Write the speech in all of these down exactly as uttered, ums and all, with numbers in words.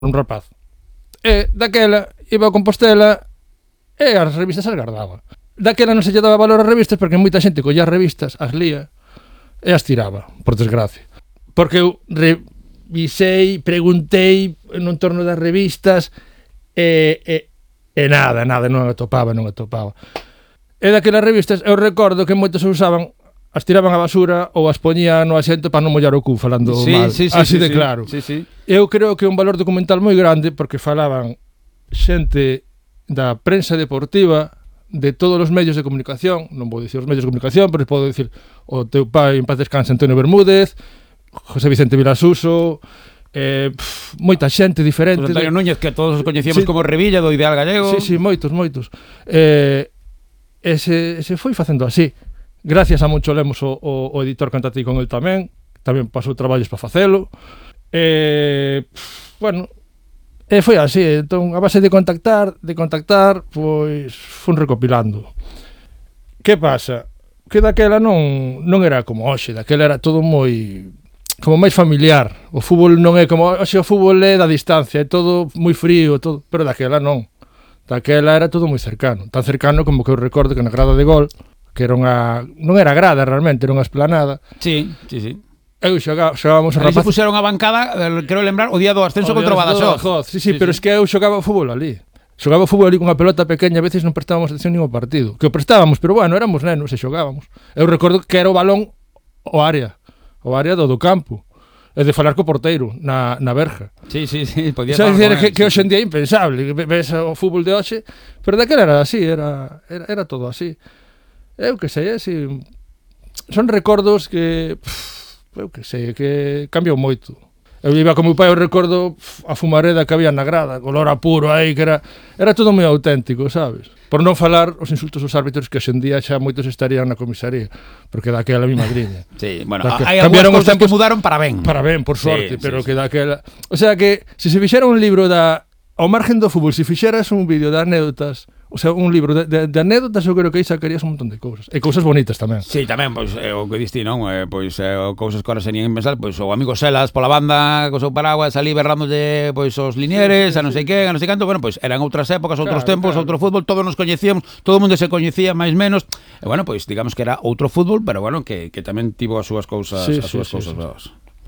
un rapaz. E daquela iba a Compostela e as revistas as guardaba. Daquela non se lle daba valor ás revistas porque moita xente collía as revistas, as lía e as tiraba, por desgracia. Porque eu revisei, preguntei no entorno das revistas e, e, e nada, nada, non atopaba, non atopaba. E daquelas revistas eu recordo que moitos usaban, as tiraban á basura ou as poñían no asiento para non mollar o cu falando sí, mal, sí, sí, así sí, de sí, claro. Sí, sí. Eu creo que é un valor documental moi grande porque falaban xente da prensa deportiva, de todos os medios de comunicación, non vou dicir os medios de comunicación, pero podo dicir o teu pai en paz descanse, Antonio Bermúdez, José Vicente Vilasuso, eh, pff, moita xente diferente. Pues Antonio Núñez, que todos os coñecíamos sí, como Revilla do Ideal Gallego. Sí, sí, moitos, moitos. Eh, ese, ese foi facendo así. Gracias a Moncho Lemos, o, o, o editor, cantatei con el tamén, tamén pasou traballos para facelo. Eh, pff, bueno, e foi así, entón, a base de contactar, de contactar, pois, fun recopilando. Que pasa? Que daquela non, non era como hoxe, daquela era todo moi, como máis familiar. O fútbol non é como, hoxe o fútbol é da distancia, é todo moi frío, todo, pero daquela non. Daquela era todo moi cercano, tan cercano como que eu recordo que na grada de gol, que era unha, non era grada realmente, era unha esplanada. Sí, sí, sí. Eu xogaba, xogábamos a rapaz. Se puxeron a bancada, quero lembrar, o día do ascenso contra o Badaxoz. Sí, sí, sí, pero sí. Es que eu xogaba fútbol ali. Xogaba fútbol ali cunha pelota pequena, a veces non prestábamos atención nin ao partido. Que o prestábamos, pero bueno, éramos nenos e xogábamos. Eu recordo que era o balón o área, o área do, do campo. E de falar co porteiro na, na verja. Sí, sí, sí, podía falar con que, que hoxe en día é impensable, que ves o fútbol de hoxe, pero daquela era así, era, era, era todo así. Eu que sei, así, son recordos que... Pff, eu que sei, que cambiou moito. Eu iba con meu pai, eu recordo a fumareda que había na grada, color a puro aí, que era era todo moi auténtico, sabes? Por non falar os insultos dos árbitros que hoxe en día xa moitos estarían na comisaría, porque daquela mi madriña. Sí, bueno, hai algunhas cousas que mudaron para ben. Para ben, por sorte, sí, pero sí, que sí. daquela... O sea que, se se fixera un libro da... Ao margen do fútbol, se fixeras un vídeo de anécdotas, o sea, un libro de, de, de anécdotas, eu creo que aí sacarías un montón de cousas. E cousas bonitas tamén. Sí, tamén, pois, eh, o que diste, non? Eh, pois, eh, cousas que ahora serían pensar, pois, o amigo Selas pola banda, co seu paraguas, ali berrándolle, pois, os linieres, sí, sí, a non sei que, a non sei canto, bueno, pois, eran outras épocas, outros claro, tempos, claro. Outro fútbol, todos nos coñecíamos, todo o mundo se coñecía, máis menos, e, bueno, pois, digamos que era outro fútbol, pero, bueno, que, que tamén tivo as súas cousas, sí, as súas sí, cousas sí, bravas.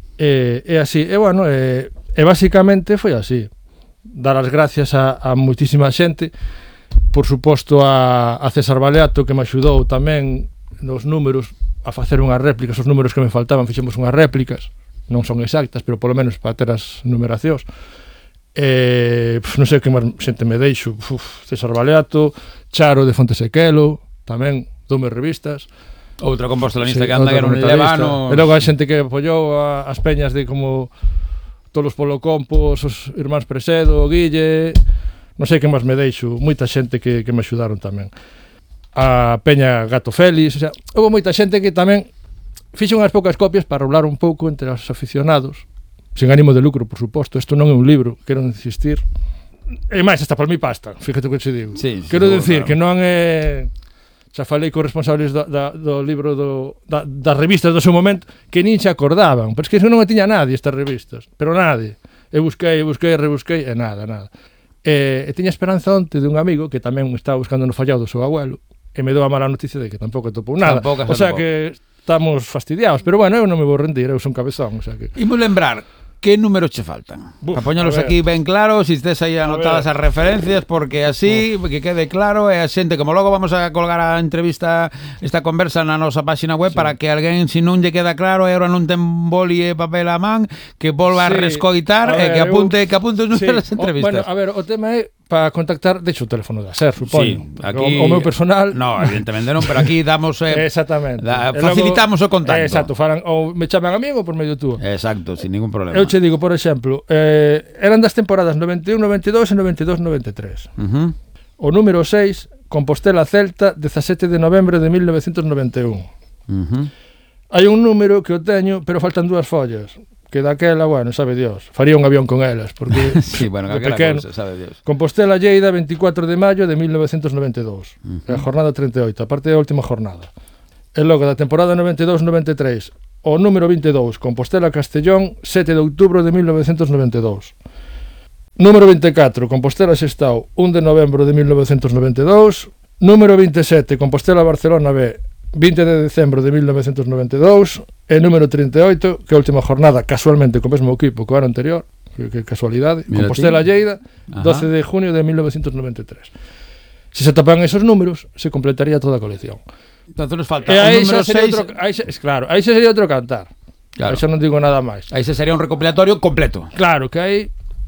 E, e así, e, bueno, e, e basicamente foi así. Dar as gracias a, a moitísima xente, por suposto a, a César Baleato, que me axudou tamén nos números a facer unhas réplicas, os números que me faltaban fixemos unhas réplicas, non son exactas, pero polo menos para ter as numeracións. E, pf, non sei que máis xente me deixo, uf, César Baleato, Charo de Fontesequelo, tamén doume revistas. Outra compostelanista sí, que anda que non leva anos. E logo a xente que apoiou a, as peñas de como todos polo Compos, os irmáns Presedo, Guille, non sei que máis me deixo, moita xente que, que me axudaron tamén. A Peña Gato Félix, o sea, houve moita xente que tamén fixe unhas poucas copias para rolar un pouco entre os aficionados, sin ánimo de lucro, por suposto. Isto non é un libro, quero insistir. E máis, hasta por mi pasta, fíjate o que te digo. Sí, quero sí, dicir claro. Que non é... Xa falei con responsables do, da, do libro do, da, das revistas do seu momento que nin se acordaban, pero es que non me tiña nadie estas revistas, pero nadie. E busquei, busquei, rebusquei e nada, nada. E, e tiña esperanza onte de un amigo que tamén estaba buscando no fallado do seu abuelo e me deu a mala noticia de que tampouco topou nada. Tampoco, o sea tampouco. Que estamos fastidiados, pero bueno, eu non me vou rendir, eu son cabezón, o sea que... Imos lembrar que números che faltan. Buf, a poñalos aquí ben claro, se si estés aí anotadas as referencias, porque así, Uf. que quede claro, e a xente, como logo vamos a colgar a entrevista, esta conversa na nosa página web, sí. Para que alguén, se si non lle queda claro, e agora non ten boli e papel a man, que volva sí. a rescoitar e que apunte, eu... que apunte os números das sí. entrevistas. O, bueno, a ver, o tema é para contactar, de hecho, o teléfono da SER, supoño. Sí, aquí, o, o meu personal... No, evidentemente non, pero aquí damos... Eh, exactamente. Da, facilitamos logo, o contacto. Eh, exacto, falan, ou me chaman a mí ou por medio túa. Exacto, sin ningún problema. Eu che digo, por exemplo, eh, eran das temporadas noventa e un, noventa e dous e noventa e dous, noventa e tres. Uh-huh. O número seis, Compostela Celta, dezasete de novembro de mil novecentos noventa e un. Uh-huh. Hai un número que o teño, pero faltan dúas follas. Que daquela, bueno, sabe Dios, faría un avión con elas, porque sí, bueno, de pequeno, cosa, sabe Dios. Compostela Lleida, veinticuatro de maio de mil novecentos noventa e dous, uh-huh. A jornada treinta e oito, a parte da última jornada. E logo da temporada noventa e dous noventa e tres, o número vinte e dous, Compostela Castellón, sete de outubro de mil novecentos noventa e dous. Número vinte e catro, Compostela Sestao, un de novembro de mil novecentos noventa e dous. Número vinte e sete, Compostela Barcelona B, vinte de decembro de mil novecentos noventa e dous. E número trinta e oito, que é a última jornada, casualmente, co mesmo equipo que o ano anterior, que, que casualidade, Mira Compostela ti. Lleida, doce de junio de mil novecentos noventa e tres. Se se topan esos números, se completaría toda a colección. Entonces nos falta E o aí número xa sería seis. outro, aí xa, claro, aí xa sería outro cantar. Claro. Aí xa non digo nada máis. Aí se sería un recopilatorio completo. Claro, que aí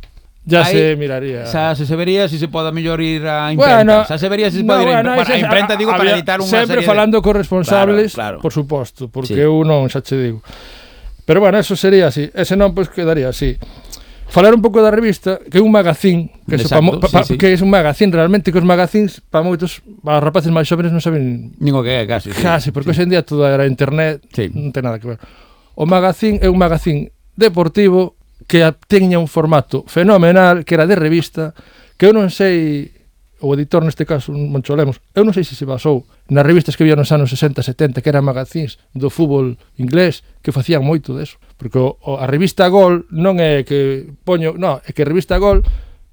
ya Aí, se miraría. Xa se, se vería si se pode mellor ir a imprenta. Bueno, xa se vería si se no, pode ir a bueno, imprenta. Para aí a xa- imprenta, digo, para había- editar unha sempre serie falando con responsables, Claro, claro. por suposto, porque Sí. eu non, xa che digo. Pero bueno, eso sería así. Ese non, pois, pues, quedaría así. Falar un pouco da revista, que é un magazín, que, Exacto, eso, pa, mo- pa, sí, sí. que é un magazín realmente, que os magazines, para moitos, para os rapaces máis xóvenes non saben Ningo que é, casi. Sí. casi, porque hoxe en día todo era internet, Sí. non ten nada que ver. O magazín é un magazín deportivo que a- teña un formato fenomenal, que era de revista, que eu non sei, o editor neste caso, un Moncho Lemos, eu non sei se se basou nas revistas que había nos anos sesenta, setenta, que eran magazíns do fútbol inglés, que facían moito deso. Porque o, o, a revista Gol non é que poño, non, é que a revista Gol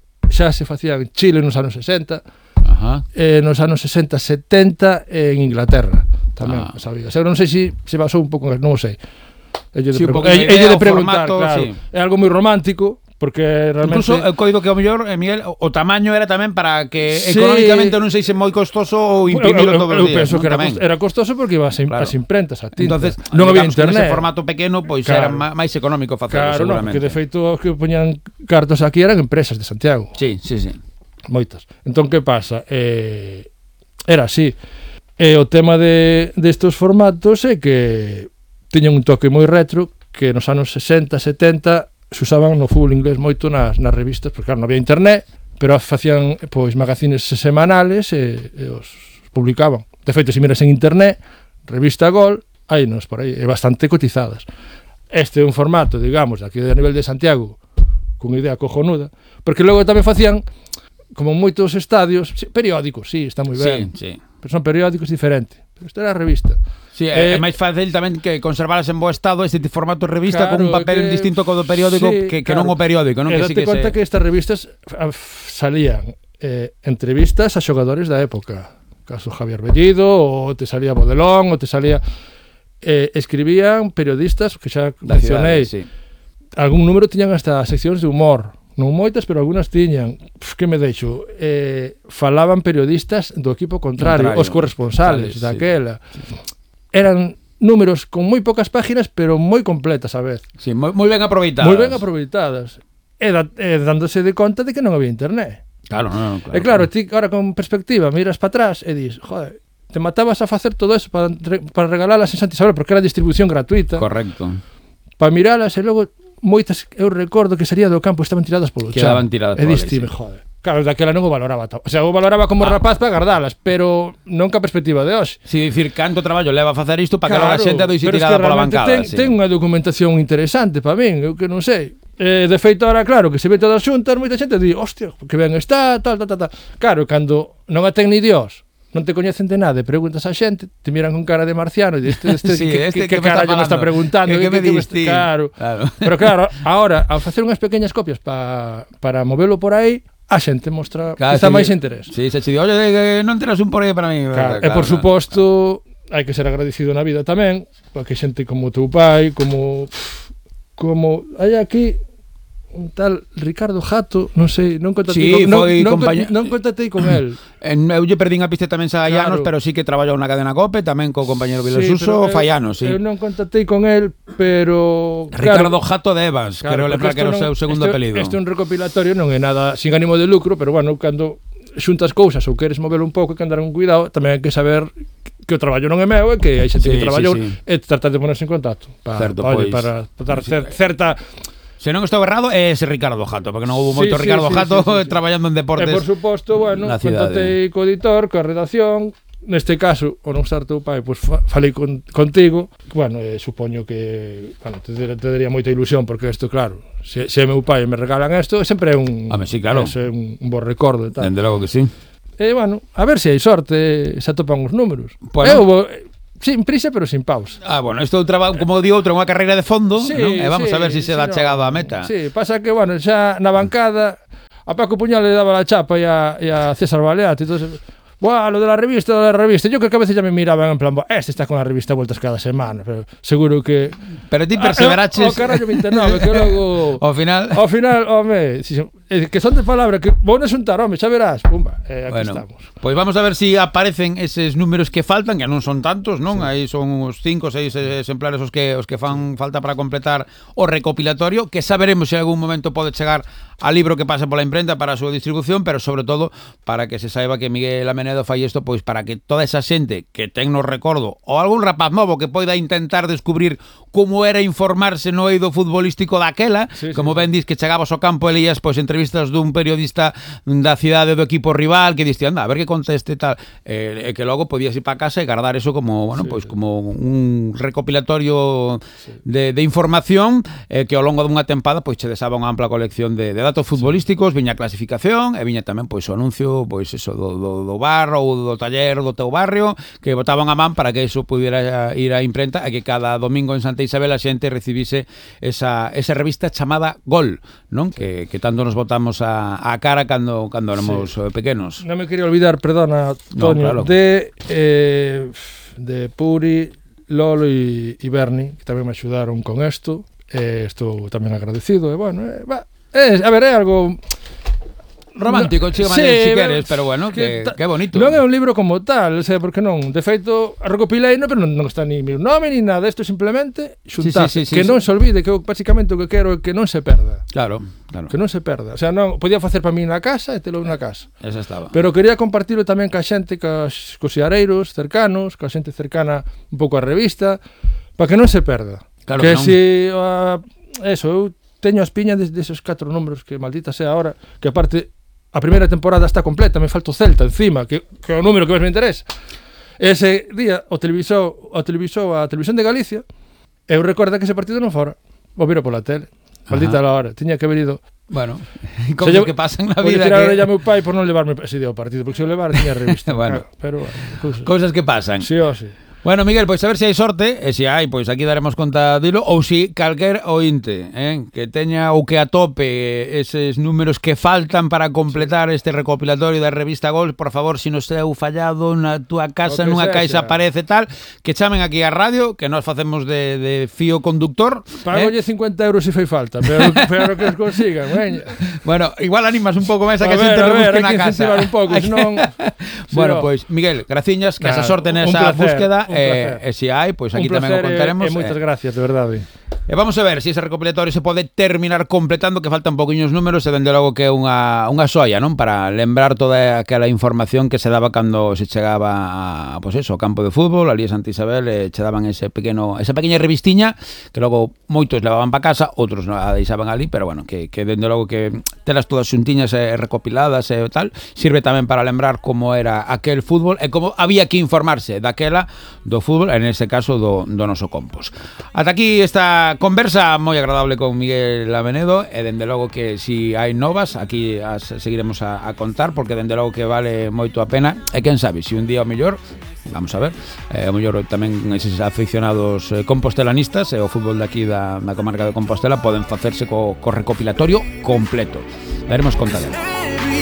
xa se facía en Chile nos anos sesenta, Ajá. eh, nos anos sesenta, setenta en Inglaterra tamén, Ah. sabía. Eu non sei se se basou un pouco, non o sei. Elle de, Sí, un pregun- pouco de elle- idea, elle de o preguntar, formato, claro. sí. É algo moi romántico, porque realmente Incluso o código que ao mellor, eh, Miguel, o, o tamaño era tamén para que Sí. económicamente non sei se moi costoso ou imprimilo eu, eu, todos eu os días. penso non? que era, Tamén. cost- era costoso porque iba as, im- Claro. as imprentas a tinta. Entonces, non había digamos que internet. nese formato pequeno, pois Claro. era ma- máis económico facelo, Claro, non, seguramente. que de feito os que poñan cartos aquí eran empresas de Santiago. Sí, sí, sí. Moitas. Entón, que pasa? Eh, era así. E o tema de destes formatos é que tiñan un toque moi retro, que nos anos sesenta, setenta se usaban no fútbol inglés moito nas, nas revistas, porque claro, non había internet, pero facían pois magazines semanales e, e os publicaban. De feito, se miras en internet, revista Gol, hai nos por aí, e bastante cotizadas. Este é un formato, digamos, aquí a nivel de Santiago, con idea cojonuda, porque logo tamén facían como moitos estadios, sí, periódicos, sí, está moi ben, Sí, sí. pero son periódicos diferentes. Pero esta era a revista. Sí, é, Eh, é máis fácil tamén que conservalas en bo estado este formato de revista claro, con un papel que- distinto co do periódico sí, que, que claro. non o periódico, non? E Que date sí que conta se... que estas revistas ah, f- salían eh, entrevistas a xogadores da época, caso Javier Bellido, ou te salía Bodelón, ou te salía eh, escribían periodistas que xa da mencionei, cidade, sí. algún número tiñan hasta seccións de humor, non moitas, pero algunhas tiñan. Pff, que me deixo? Eh, falaban periodistas do equipo contrario, Contrario. os corresponsales Sales, daquela. Eran números con moi pocas páginas, pero moi completas a vez. Sí, moi, moi ben aproveitadas. Moi ben aproveitadas. E, da, e dándose de conta de que non había internet. Claro, non, claro. E claro, ti ahora con perspectiva miras para atrás e dis, joder, te matabas a facer todo eso para, entre- para regalalas en Santa Isabel, porque era distribución gratuita, Correcto. para miralas e logo moitas, eu recordo que sería do campo estaban tiradas polo chan. Quedaban tiradas E por aí, distime, sí. joder. Claro, daquela non o valoraba. ta- O sea, o valoraba como Ah. rapaz para guardalas, pero non ca perspectiva de hoxe. Si dicir canto traballo leva a facer isto para que logo a xente doise pero es tirada que pola realmente bancada. ten, sí. ten unha documentación interesante para min, eu que non sei. Eh, de feito, ahora, claro, que se ve todas xuntas, moita xente di, hostia, que ben está, tal, tal, tal, tal. Claro, cando non a ten ni Dios, non te coñecen de nada, e preguntas a xente, te miran con cara de marciano, e este, este, Sí, que, este que, que que me está carallo me está falando. preguntando. Que- que me me dis ti? Claro. Claro. Pero claro, ahora, ao facer unhas pequeñas copias pa, para movelo por aí, a xente mostra Claro, quizá sí, máis interés. Sí, se che di, oye, que non teras un por aí para mí. Claro, e por suposto, hai que ser agradecido na vida tamén, porque xente como teu pai, como como hai aquí un tal Ricardo Jato, non sei, non Sí, contatei con, non, foi non, compañe- non contatei con el. En, eu lle perdín a pista tamén a Llanos, Claro. pero sí que traballou na cadena COPE, tamén co compañero Sí, Vilasuso, pero eu- Fallanos, sí. Eu non contatei con el, pero Ricardo Jato de Evans, claro, creo lembrar que porque era o isto seu non- segundo isto- apelido. Isto é un recopilatorio, non é nada sin ánimo de lucro, pero bueno, cando xuntas cousas ou queres movelo un pouco e que andar con cuidado, tamén hai que saber que o traballo non é meu e que hai xente Sí, que traballou sí, sí. e tratar de ponerse en contacto para, Certo, para, pois. para, para dar cer- certa. Se non estou errado, é ese Ricardo Jato, porque non houve Sí, moito sí, Ricardo sí, Jato sí, sí, sí. traballando en E deportes. por suposto, bueno, na cidade. contatei co editor, coa redacción, neste caso, o non estar teu pai, pois fa, falei con, contigo, bueno, eh, supoño que, bueno, te, te daría moita ilusión, porque isto, claro, se, se é meu pai e me regalan isto, sempre é un, Home, sí, claro. é un, un bo recordo e tal. Dende logo que sí. E, bueno, a ver se hai sorte, se atopan os números. Bueno. Eu, vou, sin prisa, pero sin pausa. Ah, bueno, isto é un traballo, como di outro, unha carreira de fondo, Sí, non? E vamos sí, a ver se si se sí, dá no. chegado á meta. Sí, pasa que, bueno, xa na bancada a Paco Puñal le daba la chapa y a, y a César Baleat, entonces... Buah, lo de la revista, lo de la revista. Yo creo que a veces ya me miraban en plan, este está con la revista vueltas cada semana, pero seguro que... Pero ti perseveraches... Ah, oh, carallo, vinte e nove, que logo... Ao final... Ao final, home, si, que son de palabra, que vou nesuntar, home, xa verás. Pumba, eh, aquí bueno, estamos. Pois vamos a ver se si aparecen eses números que faltan, que non son tantos, non? Sí. Aí son uns cinco ou seis exemplares os que os que fan falta para completar o recopilatorio, que saberemos se en algún momento pode chegar al libro que pasa pola imprenta para a súa distribución, pero sobre todo para que se saiba que Miguel Amenedo fai isto pois para que toda esa xente que ten no recordo ou algún rapaz novo que poida intentar descubrir como era informarse no eido futbolístico daquela, sí, como sí, ben sí. Dis que chegabas ao campo e lías pois entrevistas dun periodista da cidade do equipo rival que diste, anda, a ver que conteste tal, eh, e que logo podías ir para casa e guardar eso como, bueno, sí, pois sí. como un recopilatorio sí. de, de información eh, que ao longo dunha tempada pois che desaba unha ampla colección de, de datos futbolísticos, viña a clasificación e viña tamén pois o anuncio pois eso do, do, do bar ou do taller do teu barrio que botaban a man para que eso pudiera ir á imprenta e que cada domingo en Santa Isabel a xente recibise esa, esa revista chamada Gol, non? Que, que tanto nos botamos a, a cara cando, cando éramos sí. pequenos. Non me quería olvidar, perdona, Toño, no, claro. de eh, de Puri, Lolo e Berni, que tamén me axudaron con isto, eh, estou tamén agradecido, e bueno, eh, va, eh, a ver, é algo... romántico, no, chico, sí, si queres, pero bueno, que, que, que bonito. Non é un libro como tal, o sea, porque non, de feito, recopilei, no, pero non, non está ni meu nome ni nada, isto simplemente xuntar, sí, sí, sí, que sí, non sí. se olvide, que básicamente o que quero é que non se perda. Claro, claro. Que non se perda, o sea, non, podía facer para mí na casa e telo na casa. Esa estaba. Pero quería compartilo tamén ca xente, cos, cos xareiros cercanos, ca xente cercana un pouco á revista, para que non se perda. Claro que que non. Si, uh, eso, eu teño as piñas de, de esos catro números, que maldita sea ahora, que aparte... A primeira temporada está completa, me falta o Celta encima, que, que é o número que máis me interesa. Ese día, o televisou, o televisou a Televisión de Galicia, eu recordo que ese partido non fora. O viro pola tele. Maldita la hora, tiña que haber ido. Bueno, cosas que pasan na vida. Vou tirar que... a meu pai por non levarme ese día ao partido, porque se o levar tiña revista. Bueno, claro, pero cosas. cosas que pasan. Sí o sí. Bueno, Miguel, pois a ver se hai sorte, e se hai, pois aquí daremos conta dilo, ou se calquer ointe, eh, que teña ou que atope eses números que faltan para completar este recopilatorio da revista Gol, por favor, se nos seu fallado na túa casa, nunha caixa aparece tal, que chamen aquí á radio, que nós facemos de, de fío conductor. Págolle eh? cincuenta euros se fai falta, pero, pero que os consigan, veña. Bueno, igual animas un pouco máis a que a xente rebusque na casa. Un pouco, senón... Bueno, pois, Miguel, graciñas, que esa sorte nesa búsqueda. E, e se hai, pois aquí tamén o contaremos. E, e moitas gracias, de verdade. E vamos a ver se ese recopilatorio se pode terminar completando, que faltan poquinhos números, e dende logo que é unha, unha xoia, non? Para lembrar toda aquela información que se daba cando se chegaba a, pois eso, ao campo de fútbol, ali a Santa Isabel, e che daban ese pequeno, esa pequena revistiña, que logo moitos levaban para casa, outros a deixaban ali, pero bueno, que, que dende logo que telas todas xuntiñas e recopiladas e tal, sirve tamén para lembrar como era aquel fútbol e como había que informarse daquela do fútbol, en ese caso do, do noso Compos. Ata aquí esta conversa moi agradable con Miguel Amenedo, e dende logo que si hai novas aquí as seguiremos a, a contar, porque dende logo que vale moito a pena, e quen sabe, se si un día o mellor, vamos a ver, eh, o mellor tamén eses aficionados eh, compostelanistas e o fútbol de aquí da, da comarca de Compostela poden facerse co, co recopilatorio completo. Daremos conta dela.